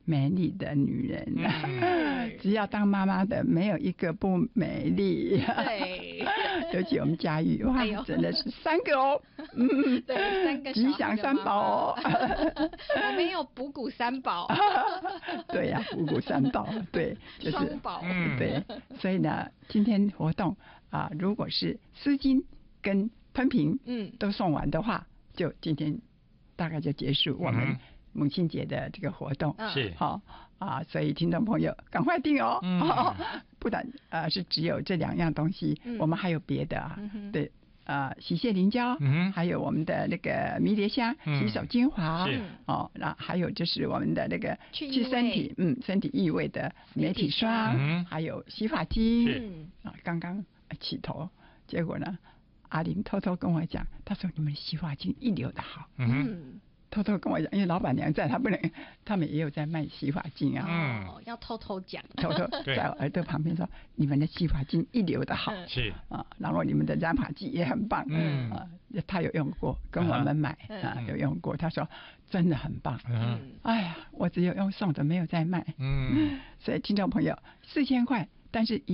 美丽的女人，只要当妈妈的没有一个不美丽。 对， 尤其我们佳玉，哇，真的是3个哦， 对，3个吉祥3宝哦。 我们有补骨3宝。 对呀，补骨3宝，对，就是双宝。 对，所以呢，今天活动如果是丝巾跟喷瓶都送完的话，就今天大概就结束我们母亲节的这个活动。 是好所以听众朋友赶快订哦。不但是只有这2样东西，我们还有别的对。洗卸凝胶，还有我们的那个迷迭香洗手精华，那还有就是我们的那个去身体异味的美体霜，还有洗发精。刚刚起头，结果呢，阿玲偷偷跟我讲，她说你们洗发精一流的好。偷偷跟我讲，因为老板娘在，他们也有在卖洗发精要偷偷讲， 偷偷在我耳朵旁边说，你们的洗发精一流的好， 是然后你们的染发剂也很棒，他有用过，跟我们买有用过，他说真的很棒，哎呀，我只有用送的，没有在卖，所以听众朋友，4000块，但是